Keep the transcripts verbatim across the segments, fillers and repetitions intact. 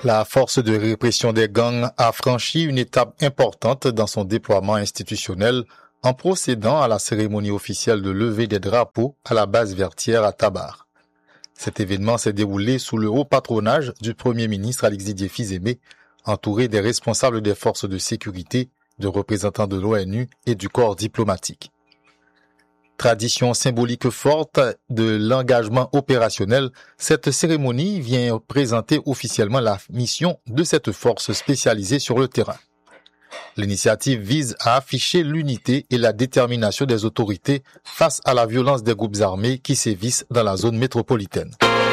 La force de répression des gangs a franchi une étape importante dans son déploiement institutionnel en procédant à la cérémonie officielle de levée des drapeaux à la base vertière à Tabar. Cet événement s'est déroulé sous le haut patronage du Premier ministre Alexis Dié-Fils-Aimé, entouré des responsables des forces de sécurité, de représentants de l'ONU et du corps diplomatique. Tradition symbolique forte de l'engagement opérationnel, cette cérémonie vient présenter officiellement la mission de cette force spécialisée sur le terrain. L'initiative vise à afficher l'unité et la détermination des autorités face à la violence des groupes armés qui sévissent dans la zone métropolitaine.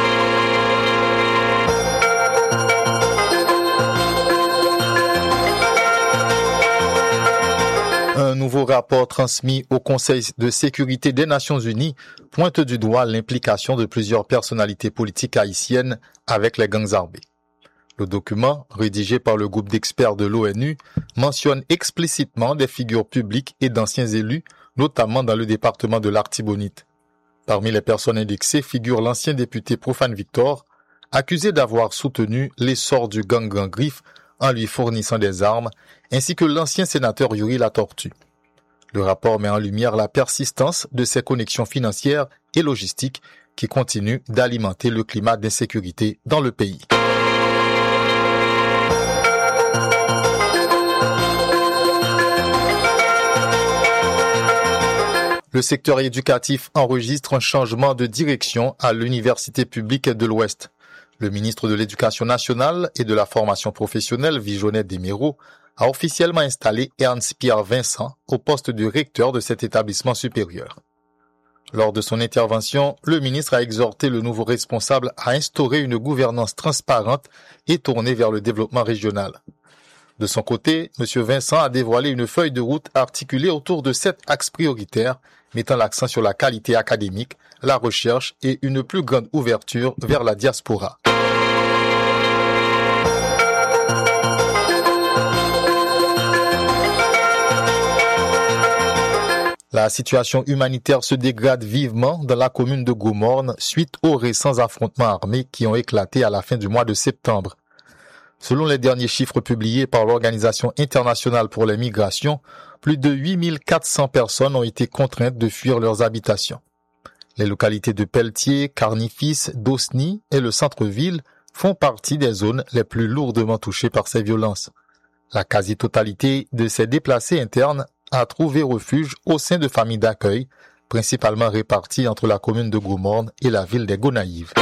Un nouveau rapport transmis au Conseil de sécurité des Nations Unies pointe du doigt l'implication de plusieurs personnalités politiques haïtiennes avec les gangs armés. Le document, rédigé par le groupe d'experts de l'ONU, mentionne explicitement des figures publiques et d'anciens élus, notamment dans le département de l'Artibonite. Parmi les personnes indexées figure l'ancien député Profane Victor, accusé d'avoir soutenu l'essor du gang Grand Griffe en lui fournissant des armes, ainsi que l'ancien sénateur Yuri Latortue. Le rapport met en lumière la persistance de ces connexions financières et logistiques qui continuent d'alimenter le climat d'insécurité dans le pays. Le secteur éducatif enregistre un changement de direction à l'Université publique de l'Ouest. Le ministre de l'Éducation nationale et de la formation professionnelle, Vijonnet Desméreaux, a officiellement installé Ernst-Pierre Vincent au poste de recteur de cet établissement supérieur. Lors de son intervention, le ministre a exhorté le nouveau responsable à instaurer une gouvernance transparente et tournée vers le développement régional. De son côté, M. Vincent a dévoilé une feuille de route articulée autour de sept axes prioritaires, mettant l'accent sur la qualité académique, la recherche et une plus grande ouverture vers la diaspora. La situation humanitaire se dégrade vivement dans la commune de Gomorne suite aux récents affrontements armés qui ont éclaté à la fin du mois de septembre. Selon les derniers chiffres publiés par l'Organisation internationale pour les migrations, plus de huit mille quatre cents personnes ont été contraintes de fuir leurs habitations. Les localités de Pelletier, Carnifis, Dosny et le centre-ville font partie des zones les plus lourdement touchées par ces violences. La quasi-totalité de ces déplacés internes a trouvé refuge au sein de familles d'accueil, principalement réparties entre la commune de Gomorne et la ville des Gonaïves.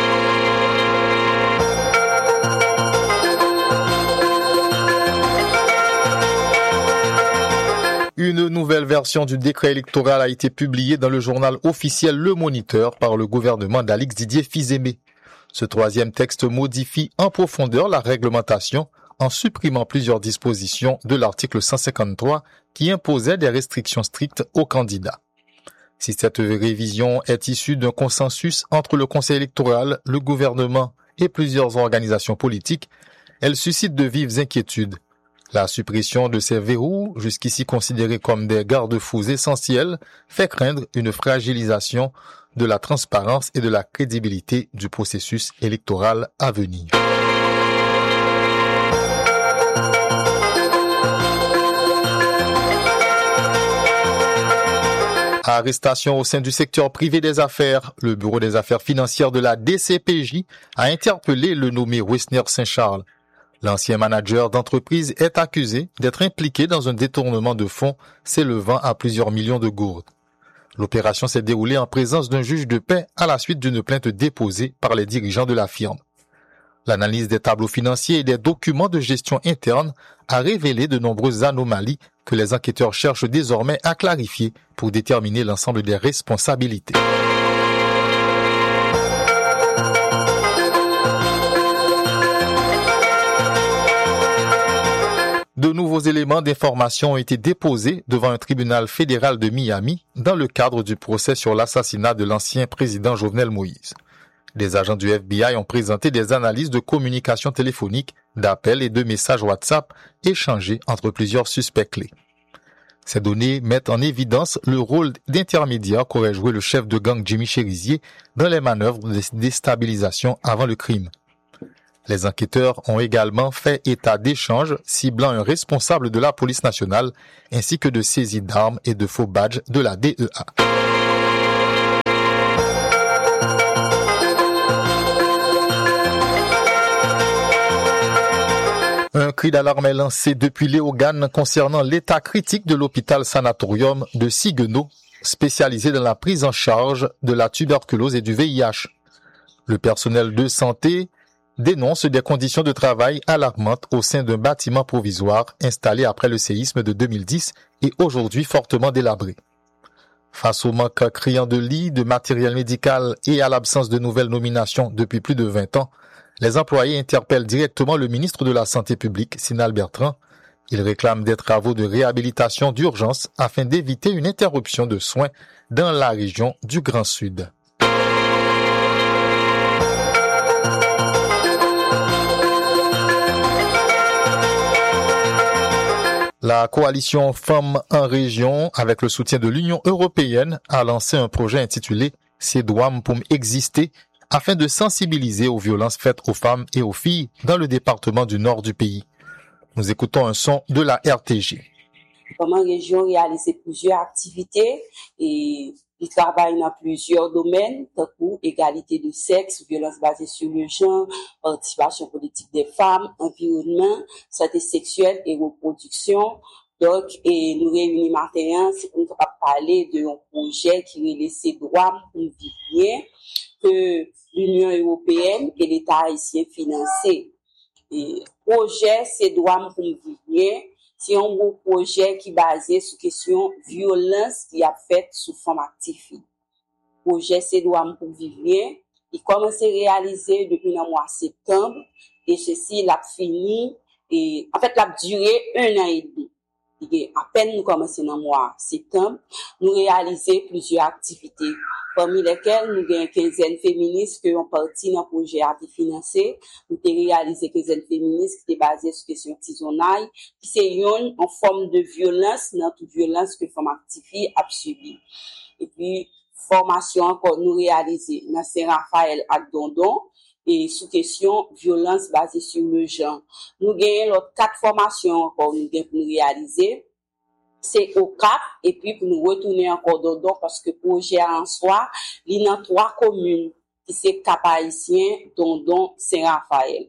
Une nouvelle version du décret électoral a été publiée dans le journal officiel Le Moniteur par le gouvernement d'Alexis Dié-Fils-Aimé. Ce troisième texte modifie en profondeur la réglementation en supprimant plusieurs dispositions de l'article cent cinquante-trois qui imposait des restrictions strictes aux candidats. Si cette révision est issue d'un consensus entre le Conseil électoral, le gouvernement et plusieurs organisations politiques, elle suscite de vives inquiétudes. La suppression de ces verrous, jusqu'ici considérés comme des garde-fous essentiels, fait craindre une fragilisation de la transparence et de la crédibilité du processus électoral à venir. Arrestation au sein du secteur privé des affaires. Le Bureau des affaires financières de la D C P J a interpellé le nommé Wessner Saint-Charles. L'ancien manager d'entreprise est accusé d'être impliqué dans un détournement de fonds s'élevant à plusieurs millions de gourdes. L'opération s'est déroulée en présence d'un juge de paix à la suite d'une plainte déposée par les dirigeants de la firme. L'analyse des tableaux financiers et des documents de gestion interne a révélé de nombreuses anomalies que les enquêteurs cherchent désormais à clarifier pour déterminer l'ensemble des responsabilités. De nouveaux éléments d'information ont été déposés devant un tribunal fédéral de Miami dans le cadre du procès sur l'assassinat de l'ancien président Jovenel Moïse. Des agents du F B I ont présenté des analyses de communication téléphonique, d'appels et de messages WhatsApp échangés entre plusieurs suspects clés. Ces données mettent en évidence le rôle d'intermédiaire qu'aurait joué le chef de gang Jimmy Cherizier dans les manœuvres de déstabilisation avant le crime. Les enquêteurs ont également fait état d'échanges ciblant un responsable de la police nationale ainsi que de saisies d'armes et de faux badges de la D E A. Un cri d'alarme est lancé depuis Léogane concernant l'état critique de l'hôpital sanatorium de Siguenot, spécialisé dans la prise en charge de la tuberculose et du V I H. Le personnel de santé dénonce des conditions de travail alarmantes au sein d'un bâtiment provisoire installé après le séisme de deux mille dix et aujourd'hui fortement délabré. Face au manque criant de lits, de matériel médical et à l'absence de nouvelles nominations depuis plus de vingt ans, les employés interpellent directement le ministre de la Santé publique, Sinal Bertrand. Ils réclament des travaux de réhabilitation d'urgence afin d'éviter une interruption de soins dans la région du Grand Sud. La coalition Femmes en région, avec le soutien de l'Union européenne, a lancé un projet intitulé « Cédouam pour exister » afin de sensibiliser aux violences faites aux femmes et aux filles dans le département du nord du pays. Nous écoutons un son de la R T G. Femmes en région réalise plusieurs activités et il travaille dans plusieurs domaines, comme égalité de sexe, violence basée sur le genre, participation politique des femmes, environnement, santé sexuelle et reproduction. Donc, et nous réunissons maintenant, c'est pour nous parler d'un projet qui est laissé droit pour vivre, que l'Union européenne et l'État haïtien financé. Et projet, c'est droit pour vivre. C'est un gros projet qui est basé sur question violence qui a fait sous forme active. Projet c'est droit pour vivre. Il commence à réaliser depuis le mois de septembre et ceci l'a fini et en fait l'a duré un an et demi. Et à peine nous commençons dans le mois de septembre, nous réalisons plusieurs activités, parmi lesquelles nous avons une quinzaine féministes qui ont parti dans le projet à financer. Nous avons réalisé une quinzaine féministes qui est basée sur la question artisanale, qui c'est une en forme de violence, dans toute violence que les femmes actives ont subi. Et puis, formation encore nous réalisons dans Saint-Raphaël à Dondon, et sous question violence basée sur le genre. Nous gagnons l'autre quatre formations encore nous gagnons pour nous réaliser. C'est au Cap et puis pour nous retourner encore Dondon parce que projet en soi, il y a trois communes qui c'est Cap Haïtien, Dondon, Saint-Raphaël.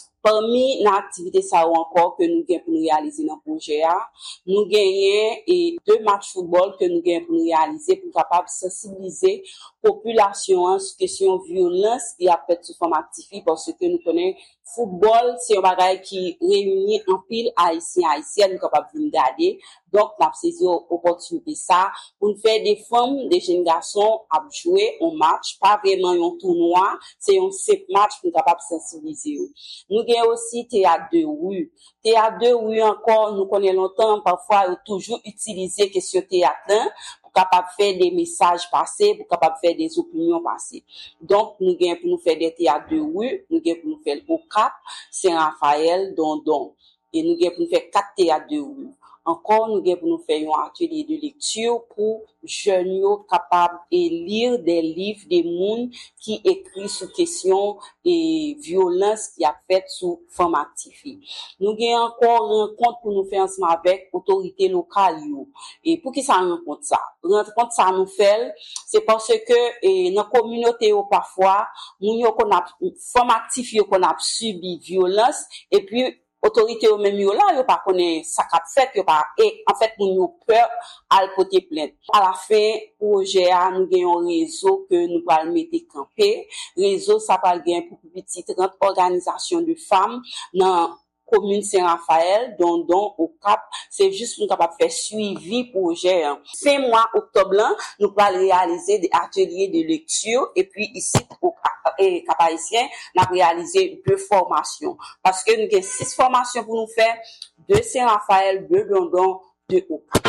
Parmi les activités ça encore que nous gagnons pour nous réaliser dans le projet, nous gagnons et deux matchs football que nous gagnons pour nous réaliser pour capable sensibiliser population sur question violence qui a fait sous forme active parce que nous connaissons football c'est un bagage qui réunit en pile haïtien haïtienne capable de regarder donc n'a saisi opportunité ça pour nous faire des femmes des jeunes garçons à jouer un match pas vraiment un tournoi c'est un simple match pour capable sensibiliser nous gagnons aussi théâtre de rue théâtre de rue encore nous connaissons longtemps parfois toujours utiliser question théâtre pour capable faire des messages passés pour capable faire des opinions passées donc nous gagnons pour nous faire des théâtres de rue nous gagnons pour nous faire au Cap Saint-Raphaël Dondon et nous gagnons pour nous faire quatre théâtres de rue. Encore, nous gagnons pour nous faire un atelier de lecture pour jeunes capables de lire des livres des mondes qui écrit sur question et violence qui a fait sous forme active. Nous gagnons encore une rencontre pour nous faire ensemble avec autorités locales. Et pour qui ça rencontre ça? Rencontre ça nous fait, c'est parce que et, dans la communauté parfois, nous yo qu'on a forme active qu'on a subi violence et puis autorité au même yo là yo pas connaît ça qu'a fait yo pas et en fait nous yo peur à porter plainte à la fin projet nous gagnons un réseau que nous va mettre camper réseau ça va gagner pour petite trente organisations de femmes dans commune Saint-Raphaël Dondon au Cap c'est juste pour capable faire suivi projet fin mois octobre là nous va réaliser des ateliers de lecture et puis ici au et Cap Haïtien n'a réalisé deux formations parce que nous avons six formations pour nous faire deux Saint-Raphaël deux Dondon deux au Cap.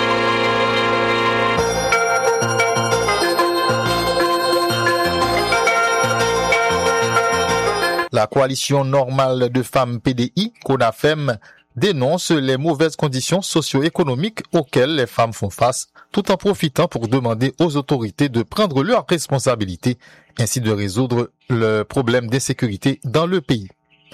La coalition normale de femmes P D I, CONAFEM, dénonce les mauvaises conditions socio-économiques auxquelles les femmes font face, tout en profitant pour demander aux autorités de prendre leurs responsabilités, ainsi de résoudre le problème d'insécurité dans le pays.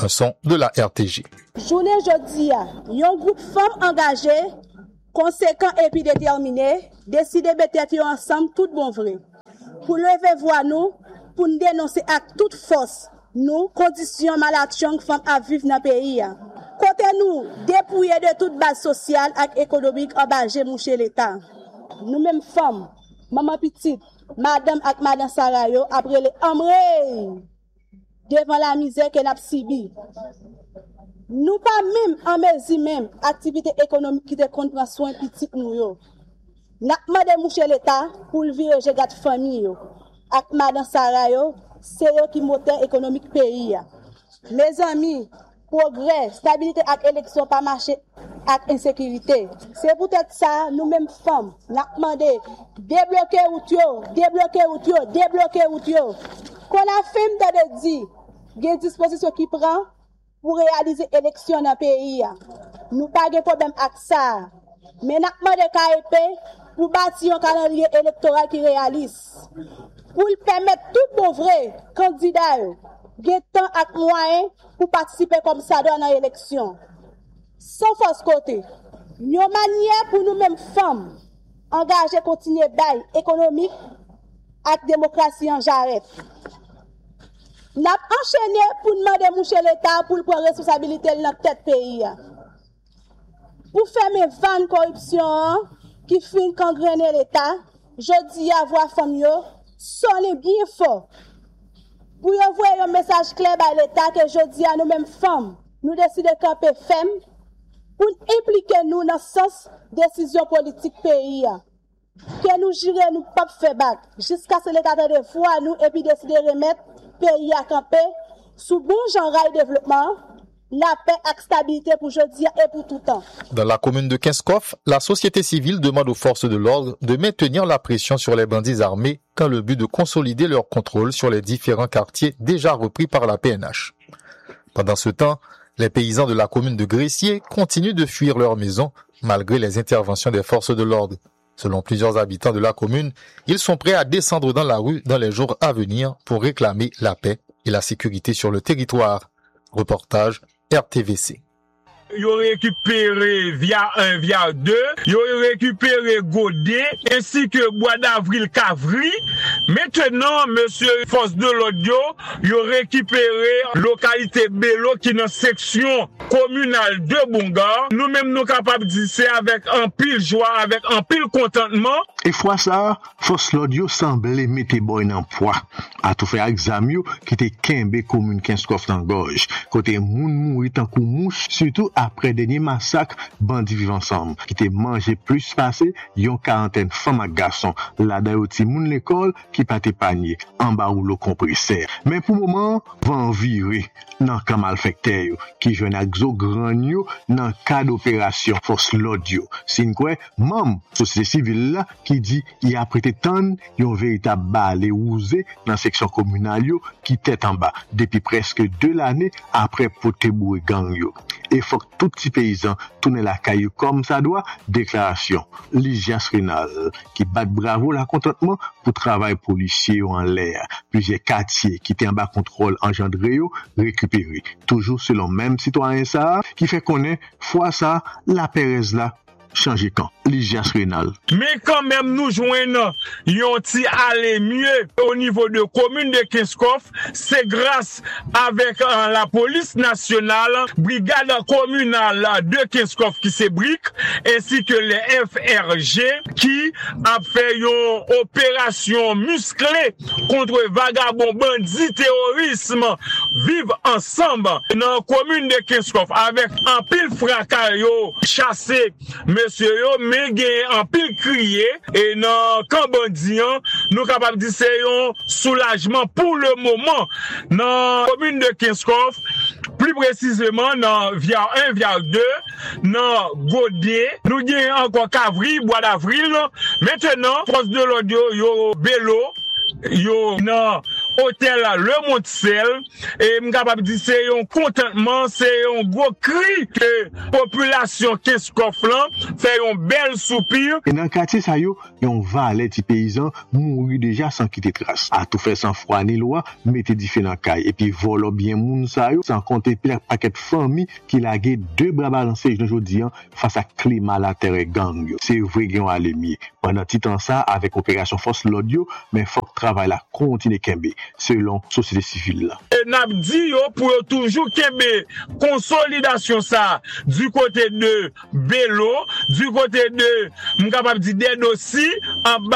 Un son de la R T G. Journée jodi a, yon groupe femmes engagées, conséquents et puis déterminés, décidé de mettre ensemble tout bon vrai. Pour lever voix nous, pour nous dénoncer avec toute force, nous, conditions maladies que femmes à vivre dans le pays. Côté nous, dépouiller de toute base sociale et économique engagée chez l'État. Nous-mêmes femmes, maman petite, madame et madame Sarayo, après les amrés, devant la misère que nous avons subie. Nous pas même en mesure même activité économique qui te compte prendre soin petit nous yo. N'a demandé chez l'État pour le virer j'ai gâte famille yo. Ak madame Sarayo, c'est eux qui moteur économique pays. Mes amis, progrès, stabilité et élection pas marché avec insécurité. C'est peut-être ça, nous-mêmes femmes, nous avons demandé débloquer route, débloquer route, débloquer route. Qu'on a fait de dire, il y a une disposition qui prend pour réaliser l'élection dans le pays. Nous n'avons pas de problème avec ça. Mais nous avons demandé K E P pour bâtir un calendrier électoral qui réalise. Pour permettre tout bon vrai candidat de temps et moyens pour participer comme ça dans l'élection. Sans force côté, une manière pour nous-mêmes femmes engager continuer bail économique et démocratie en jarret. Nous avons enchaîné pour demander moucher l'État pour prendre responsabilité dans notre tête pays. Pour fermer vingt corruption qui finit gangréner l'État, je dis à voix femme yo, sonnez bien fort. Pour envoyer un message clair à l'État que je dis à nous-mêmes femmes, nous décidons de camper femmes pour impliquer nous dans le sens décision politique pays. Que nous jurons nous pas faire battre jusqu'à ce que l'État de voir nous et puis décider de remettre pays à camper sous bon genre de développement, la paix et la stabilité pour jeudi et pour tout temps. Dans la commune de Kinskov, la société civile demande aux forces de l'ordre de maintenir la pression sur les bandits armés dans le but de consolider leur contrôle sur les différents quartiers déjà repris par la P N H. Pendant ce temps, les paysans de la commune de Gressier continuent de fuir leur maison malgré les interventions des forces de l'ordre. Selon plusieurs habitants de la commune, ils sont prêts à descendre dans la rue dans les jours à venir pour réclamer la paix et la sécurité sur le territoire. Reportage R T V C. Ils ont récupéré via un, via deux, ils ont récupéré Godet, ainsi que Bois d'Avril Cavry. Maintenant, monsieur Force de l'Audio, ils ont récupéré localité Bello qui est dans section communale de Bongar. Nous-mêmes, nous capables de dire c'est avec un pile joie, avec un pile contentement. Et fois ça, Force de l'Audio semblait mettre boy en poids. À tout faire examen qui était Kembe commune Kinskov dans gorge. Côté moun mourit en coup mouche, surtout après dernier massacre bandits vivent ensemble qui t'est mangé plus passé yon quarantaine femmes et garçons là d'ailleurs ti moun l'école qui pas panier en bas ou le compresseur mais pour moment van virer dans camp malfecteur qui joine ak zo grand yo dans cas d'opération Force l'Audio sin quoi membre société civile là qui dit il a prêté tant yon véritable balle ouzé dans section communale yo qui tête en bas depuis presque deux l'année après poté boué gang yo et faut que tout petit paysan tourne la caillou comme ça doit. Déclaration Ligias Rénal qui bat bravo la contentement pour travail policier en l'air. Plusieurs quartiers qui étaient en bas contrôle engendré récupérés. Toujours selon même citoyen ça qui fait connaître fois ça la Pérez là changer quand Ligias Rénal. Mais quand même nous joignons yon ti aller mieux au niveau de commune de Kinskov, c'est grâce avec euh, la police nationale, brigade communale de Kinskov qui se brique ainsi que les F R G qui a fait une opération musclée contre vagabond bandit terrorisme vivent ensemble dans la commune de Kinskov avec un pile fracas yo chassé monsieur yo mais gen en pile crier et dans Cambandian nous capable dire c'est un soulagement pour le moment dans commune de Kinskov plus précisément dans via un via deux dans Godet nous gen encore Cavry Bois d'Avril maintenant Force de l'Audio yo Bello yo dans hôtel Le Montsel et m'capable dire c'est un contentement, c'est un gros cri que population Kinskov là fait un bel soupir. Et dans le quartier ça yo, yon valet ti paysan mouri déjà sans quitter trace. A tout fait sans froid ni loi, mettez différents cailles et puis volo bien moun sa yo, sans compter plein paquet de famille qui lagué deux bras balancés aujourd'hui face à climat la terre et gang. C'est vrai qu'ils ont alémié. Pendant tout temps ça avec opération Force l'audio, mais faut que travail là continue kembe selon société civile là. Et n'a dit yo pour toujours kembe consolidation ça du côté de Bello, du côté de m'capable dire des dossiers en